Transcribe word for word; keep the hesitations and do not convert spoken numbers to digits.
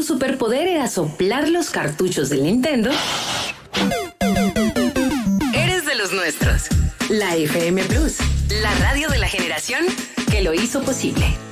superpoder era soplar los cartuchos del Nintendo, eres de los nuestros. La F M Plus, la radio de la generación que lo hizo posible.